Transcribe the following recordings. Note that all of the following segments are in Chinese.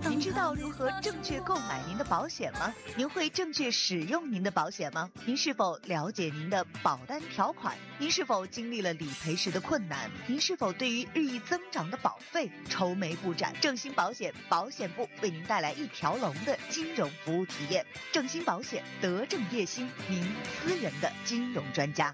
您知道如何正确购买您的保险吗？您会正确使用您的保险吗？您是否了解您的保单条款？您是否经历了理赔时的困难？您是否对于日益增长的保费愁眉不展？正兴保险保险部为您带来一条龙的金融服务体验。正兴保险，德正业兴，您私人的金融专家。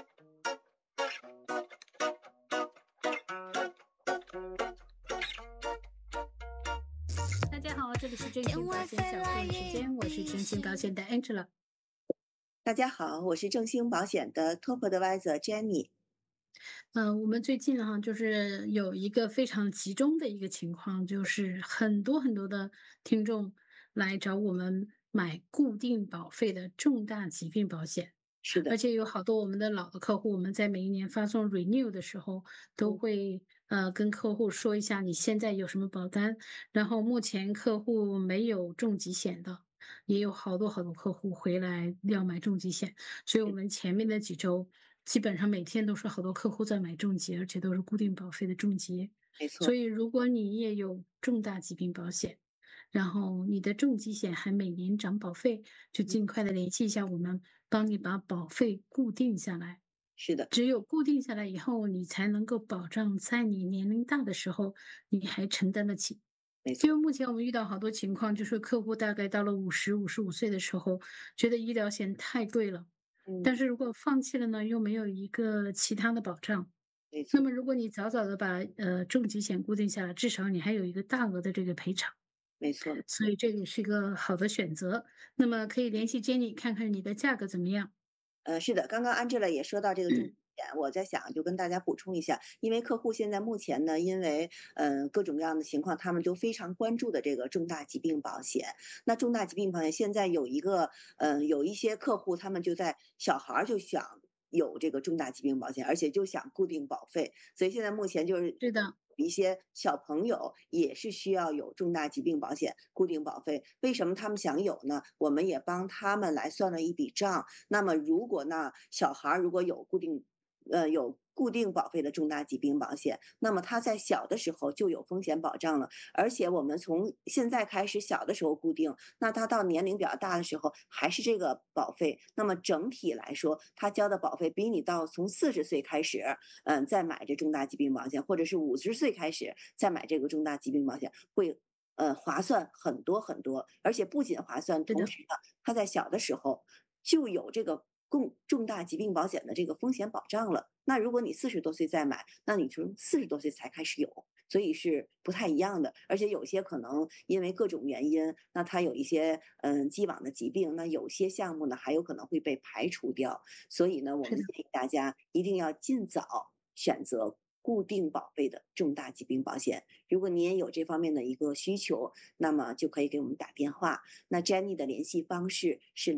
大家好，这里是正兴保险小顾问时间，我是正兴保险的 Angela。 大家好，我是正兴保险的 Top Advisor Jenny。 我们最近就是有一个非常集中的一个情况，就是很多的听众来找我们买固定保费的重大疾病保险。 是的， 而且有好多我们的老的客户，我们在每一年发送 renew 的时候，都会跟客户说一下你现在有什么保单，然后目前客户没有重疾险的，也有好多客户回来要买重疾险，所以我们前面的几周基本上每天都是好多客户在买重疾，而且都是固定保费的重疾。 没错。 所以如果你也有重大疾病保险，然后你的重疾险还每年涨保费，就尽快的联系一下我们，帮你把保费固定下来。 是的， 只有固定下来以后，你才能够保障在你年龄大的时候，你还承担得起。 没错， 因为目前我们遇到好多情况，就是客户大概到了50、55岁的时候，觉得医疗险太贵了，但是如果放弃了呢，又没有一个其他的保障。 没错， 那么如果你早早的把重疾险固定下来，至少你还有一个大额的这个赔偿。 没错。 所以这个是一个好的选择。那么可以联系 Jenny 看看你的价格怎么样。 是的，刚刚 Angela 也说到这个重疾险，我在想就跟大家补充一下，因为客户现在目前呢，因为各种各样的情况，他们都非常关注的这个重大疾病保险。那重大疾病保险现在有有一些客户，他们就在小孩儿就想有这个重大疾病保险，而且就想固定保费，所以现在目前就是是的， 一些小朋友也是需要有重大疾病保险固定保费。为什么他们想有呢？我们也帮他们来算了一笔账。那么如果呢，小孩如果有固定保费的重大疾病保险，那么他在小的时候就有风险保障了，而且我们从现在开始小的时候固定，那他到年龄比较大的时候还是这个保费，那么整体来说，他交的保费比你从40岁开始，再买这重大疾病保险，或者是50岁开始再买这个重大疾病保险，会划算很多很多，而且不仅划算， 是的同时呢，他在小的时候就有这个重大疾病保险的这个风险保障了。那如果你40多岁再买，那你从40多岁才开始有，所以是不太一样的。而且有些可能因为各种原因，那他有一些既往的疾病，那有些项目呢还有可能会被排除掉。所以呢，我们是的。 建议大家一定要尽早选择固定保费的重大疾病保险。如果你也有这方面的一个需求，那么就可以给我们打电话。那 Jenny 的联系方式是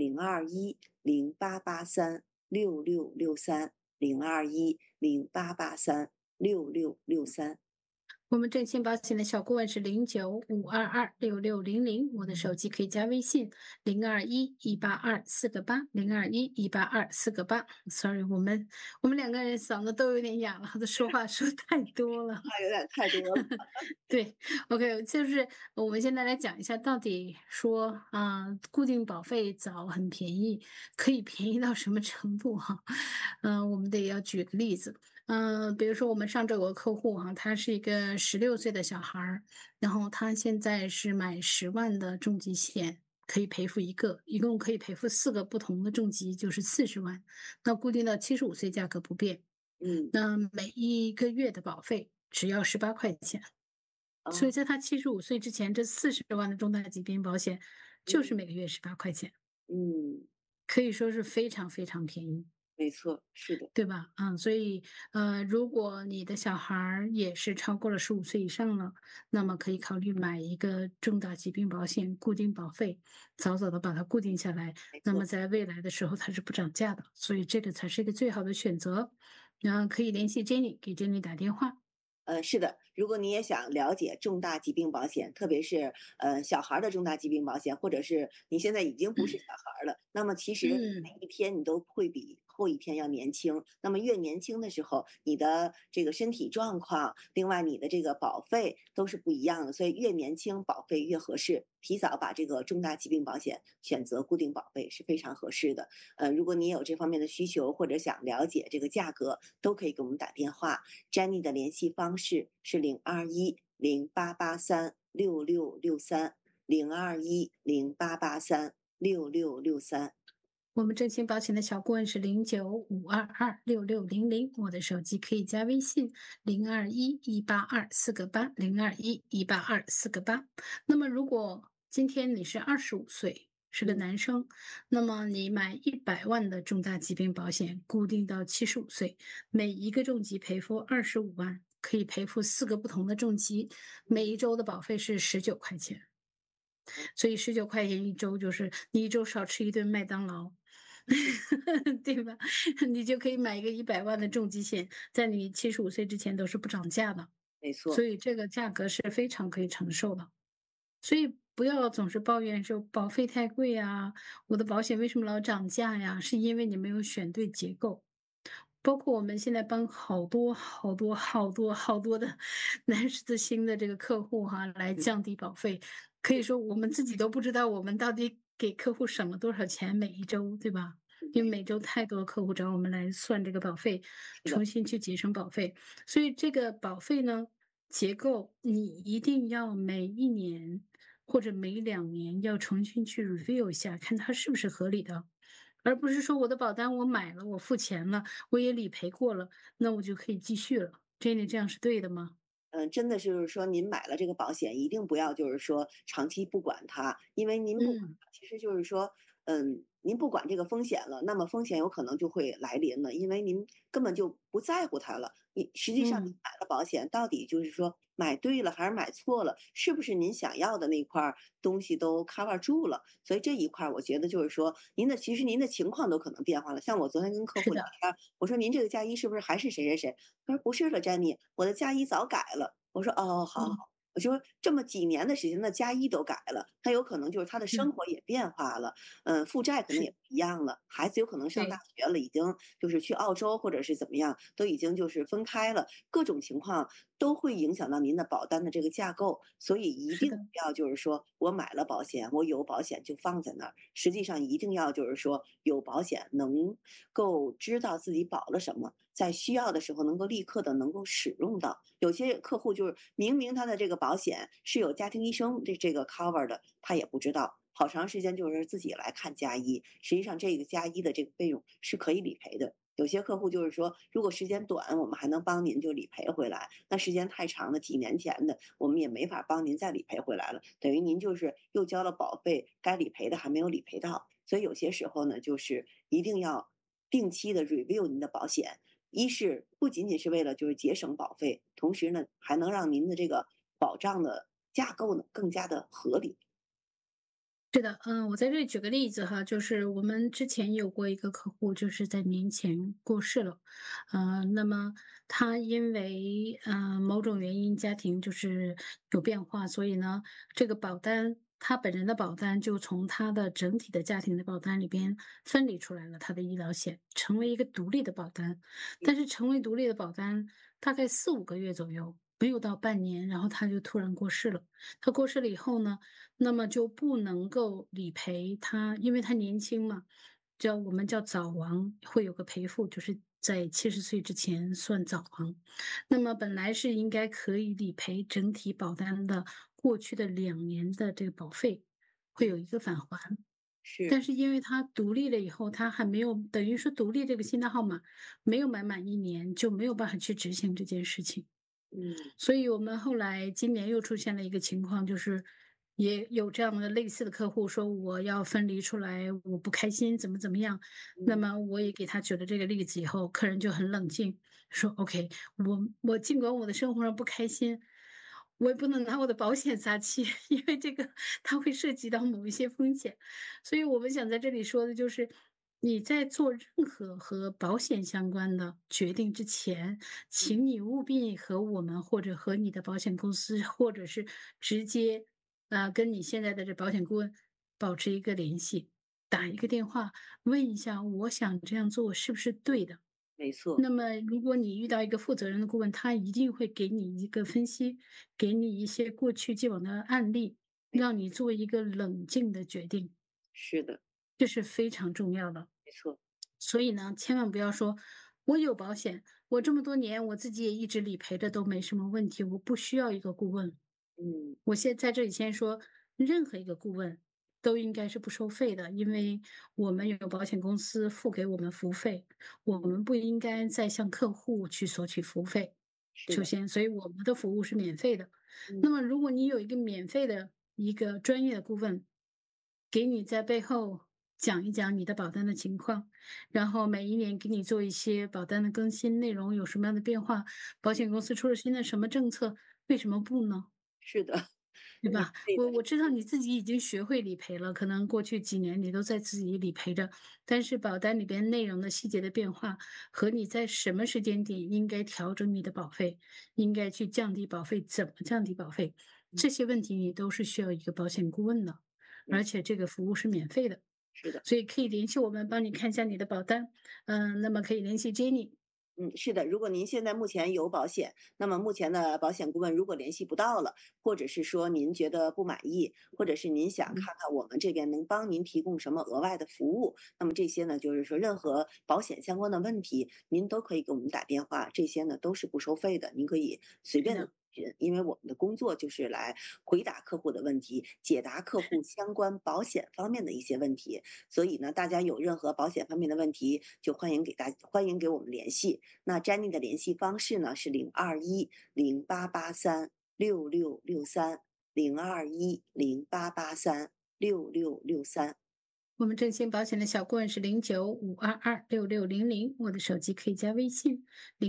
02108836663，02108836663。 我们正兴保险的小顾问是0952266600，我的手机可以加微信0211824802118248。Sorry，我们两个人嗓子都有点哑了，都说话说太多了。 有点太多了。 对，OK，就是我们现在来讲一下，到底说固定保费早很便宜，可以便宜到什么程度哈？我们要举个例子，比如说我们上周有个客户哈，他是一个16岁的小孩儿，然后他现在是买10万的重疾险，可以赔付一个，一共可以赔付4个不同的重疾，就是40万。那固定到75岁价格不变，那每一个月的保费只要18块钱。所以在他75岁之前，这40万的重大疾病保险就是每个月18块钱，可以说是非常非常便宜。 没错，是的。 对吧？所以如果你的小孩儿也是超过了15岁以上了，那么可以考虑买一个重大疾病保险固定保费，早早的把它固定下来。那么在未来的时候它是不涨价的，所以这个才是一个最好的选择。然后可以联系 Jenny，给 Jenny 打电话。 是的，如果你也想了解重大疾病保险，特别是小孩的重大疾病保险，或者是你现在已经不是小孩了，那么其实每一天你都会比后一天要年轻。那么越年轻的时候，你的这个身体状况，另外你的这个保费都是不一样的，所以越年轻保费越合适。提早把这个重大疾病保险选择固定保费是非常合适的。如果你有这方面的需求或者想了解这个价格，都可以给我们打电话。Jenny 的联系方式是02108836663，02108836663。 我们正清保险的小顾问是0952266600，我的手机可以加微信0211824802118248。那么如果今天你是25岁，是个男生，那么你买100万的重大疾病保险，固定到75岁，每一个重疾赔付25万，可以赔付4个不同的重疾，每一周的保费是19块钱。所以19块钱一周，就是你一周少吃一顿麦当劳，对吧？你就可以买一个100万的重疾险，在你75岁之前都是不涨价的， 没错。 所以这个价格是非常可以承受的。所以不要总是抱怨说保费太贵啊，我的保险为什么老涨价呀？是因为你没有选对结构。包括我们现在帮好多好多好多好多的男士的新的这个客户哈，来降低保费，可以说我们自己都不知道我们到底给客户省了多少钱每一周，对吧？因为每周太多客户找我们来算这个保费，重新去节省保费，所以这个保费呢，结构你一定要每一年或者每2年要重新去 review 一下，看它是不是合理的。而不是说我的保单我买了，我付钱了，我也理赔过了，那我就可以继续了。Jenny 这样是对的吗？ 真的就是说您买了这个保险，一定不要就是说长期不管它，因为您不管嗯， 它，其实就是说，您不管这个风险了，那么风险有可能就会来临了，因为您根本就不在乎它了。你实际上你嗯， 买了保险，到底就是说买对了还是买错了，是不是您想要的那块儿东西都 cover 住了？所以这一块儿我觉得就是说，其实您的情况都可能变化了。像我昨天跟客户聊是的， 天儿，我说您这个嫁衣是不是还是谁谁谁？他说不是了，Jenny，我的嫁衣早改了。我说哦，好好嗯， 好。我说这么几年的时间，那嫁衣都改了，他有可能就是他的生嗯， 活也变化了，负债可能也是， 不一样了，孩子有可能上大对， 学了，已经就是去澳洲或者是怎么样，都已经就是分开了，各种情况都会影响到您的保单的这个架构，所以一是的， 定不要就是说我买了保险，我有保险就放在那儿，实际上一定要就是说有保险能够知道自己保了什么，在需要的时候能够立刻的能够使用到。有些客户就是明明他的这个保险是有家庭医生这个 cover 的，他也不知道。好长时间就是自己来看加医，实际上这个加医的这个费用是可以理赔的。有些客户就是说，如果时间短，我们还能帮您就理赔回来；那时间太长的，几年前的，我们也没法帮您再理赔回来了。等于您就是又交了保费，该理赔的还没有理赔到。所以有些时候呢，就是一定要定期的 review 您的保险，一是不仅仅是为了就是节省保费，同时呢还能让您的这个保障的架构呢更加的合理。 是的，我在这里举个例子哈，就是我们之前有过一个客户，就是在年前过世了，那么他因为某种原因家庭就是有变化，所以呢，这个保单他本人的保单就从他的整体的家庭的保单里边分离出来了，他的医疗险成为一个独立的保单，但是成为独立的保单大概4、5个月左右，没有到半年，然后他就突然过世了。他过世了以后呢？那么就不能够理赔他，因为他年轻嘛，我们叫早亡，会有个赔付，就是在70岁之前算早亡。那么本来是应该可以理赔整体保单的过去的2年的这个保费，会有一个返还。 是。 但是因为他独立了以后，他还没有等于说独立这个新的号码没有满一年，就没有办法去执行这件事情。 嗯。 所以我们后来今年又出现了一个情况，就是也有这样的类似的客户说我要分离出来，我不开心，怎么样？那嗯。 么我也给他举了这个例子以后，客人就很冷静，说 OK，我尽管我的生活上不开心，我也不能拿我的保险撒气，因为这个它会涉及到某一些风险。所以我们想在这里说的就是，你在做任何和保险相关的决定之前，请你务必和我们或者和你的保险公司，或者是直接跟你现在的这保险顾问保持一个联系。 打一个电话问一下，我想这样做是不是对的？ 没错， 那么，如果你遇到一个负责任的顾问，他一定会给你一个分析，给你一些过去既往的案例， 没让你做一个冷静的决定， 是的， 这是非常重要的。 没错， 所以呢，千万不要说我有保险，我这么多年我自己也一直理赔的都没什么问题，我不需要一个顾问。 嗯， 我现在这里先说，任何一个顾问都应该是不收费的，因为我们有保险公司付给我们服务费，我们不应该再向客户去索取服务费。 是的， 首先，所以我们的服务是免费的。那嗯， 么，如果你有一个免费的一个专业的顾问，给你在背后讲一讲你的保单的情况，然后每一年给你做一些保单的更新内容有什么样的变化，保险公司出了新的什么政策，为什么不呢？ 是的， 对吧？ 免费的， 我知道你自己已经学会理赔了，可能过去几年你都在自己理赔着，但是保单里边内容的细节的变化和你在什么时间点应该调整你的保费，应该去降低保费，怎么降低保费， 嗯， 这些问题你都是需要一个保险顾问的，而没且这个服务是免费的， 是的。 所以可以联系我们帮你看一下你的保单，那么可以联系 Jenny。 嗯，是的，如果您现在目前有保险，那么目前的保险顾问如果联系不到了，或者是说您觉得不满意，或者是您想嗯， 看看我们这边能帮您提供什么额外的服务，那么这些呢，就是说任何保险相关的问题，您都可以给我们打电话，这些呢都是不收费的，您可以随便的。 是的， 因为我们的工作就是来回答客户的问题，解答客户相关保险方面的一些问题，所以呢，大家有任何保险方面的问题，就欢迎给我们联系。那 Jenny 的联系方式呢是021088366663021088366663。 我们振兴保险的小顾问是0952266600，我的手机可以加微信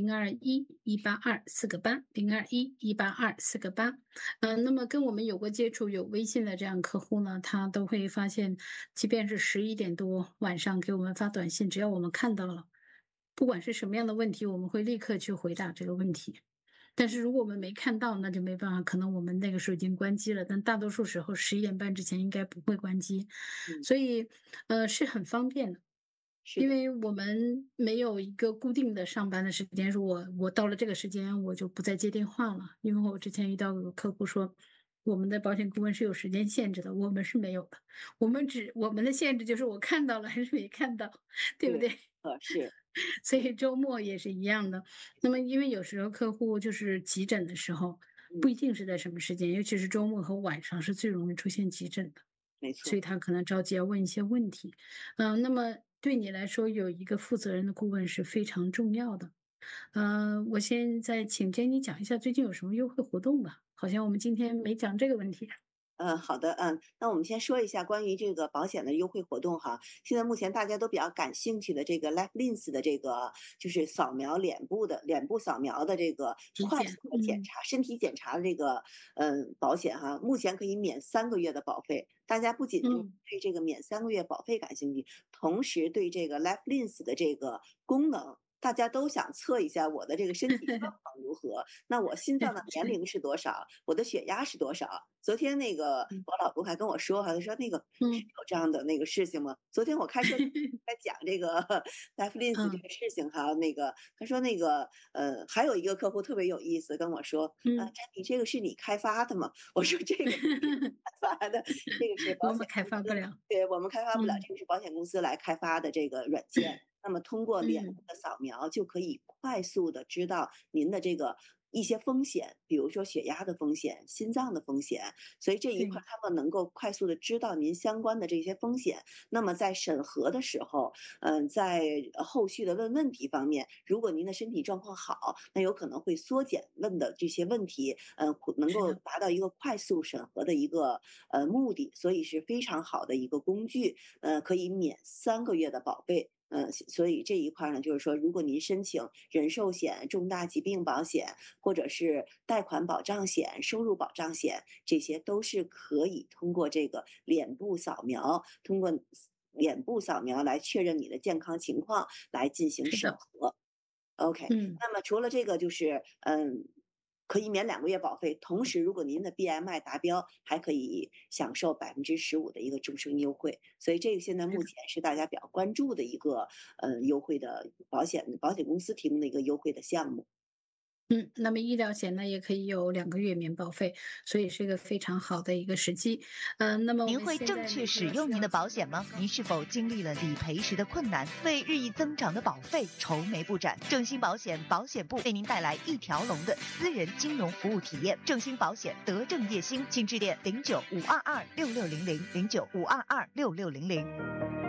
0211824802118248。那么跟我们有过接触、有微信的这样客户呢，他都会发现，即便是11点多晚上给我们发短信，只要我们看到了，不管是什么样的问题，我们会立刻去回答这个问题。但是如果我们没看到，那就没办法，可能我们那个时候已经关机了，但大多数时候11点半之前应该不会关机， 嗯， 所以，是很方便的。 是的， 因为我们没有一个固定的上班的时间，说我到了这个时间我就不再接电话了。因为我之前遇到有客户说，我们的保险顾问是有时间限制的，我们是没有的。我们的限制就是我看到了还是没看到，对不对， 对？ 是， 所以周末也是一样的。那么因为有时候客户就是急诊的时候，不嗯， 一定是在什么时间，尤其是周末和晚上是最容易出现急诊的， 没错。 所以他可能着急要问一些问题。那么对你来说，有一个负责任的顾问是非常重要的。我现在请 Jenny 讲一下最近有什么优惠活动吧，好像我们今天没讲这个问题。 好的，那我们先说一下关于这个保险的优惠活动哈。现在目前大家都比较感兴趣的这个 LifeLinks 的这个就是扫描脸部扫描的这个体检， 快速的检查身体检查的这个保险哈，目前可以免3个月的保费。大家不仅就是嗯， 对这个免3个月保费感兴趣，同时对这个 LifeLinks 的这个功能。大家都想测一下我的这个身体状况如何，那我心脏的年对， 龄是多少，我的血压是多少？昨天那个嗯我老公还跟我说哈，他说那个是嗯有这样的那个事情吗？昨天我开车在讲这个 Life Lens 这嗯个事情哈，他说还有一个客户特别有意思跟我说， 嗯， 詹妮这个是你开发的吗？我说这个不是开发的，这个是保险我们开公司， 发不了。 对我们开发不了， 嗯这个是保险公司来开发的这个软件。那么通过脸部嗯， 的扫描，就可以快速的知道您的这个一些风险，比如说血压的风险、心脏的风险，所以这一块对， 他们能够快速的知道您相关的这些风险。那么在审核的时候，在后续的问问题方面，如果您的身体状况好，那有可能会缩减问的这些问题，能是的， 够达到一个快速审核的一个目的，所以是非常好的一个工具，可以免3个月的保费。所以这一块儿呢，就是说，如果您申请人寿险、重大疾病保险，或者是贷款保障险、收入保障险，这些都是可以通过这个脸部扫描，通过脸部扫描来确认你的健康情况，来进行是的， 审核。OK， 嗯那么除了这个，就是可以免2个月保费，同时如果您的 BMI 达标，还可以享受15%的一个终身优惠。所以这个现在目前是大家比较关注的一个优惠的保险公司提供的一个优惠的项目。 那么医疗险呢，也可以有2个月免保费，所以是一个非常好的一个时机。那么我您会们现在正确使用您的保险吗？您是否经历了理赔时的困难，为日益增长的保费愁眉不展？正兴保险保险部为您带来一条龙的私人金融服务体验。正兴保险德正叶兴，请致电09-522-6600，09-522-6600。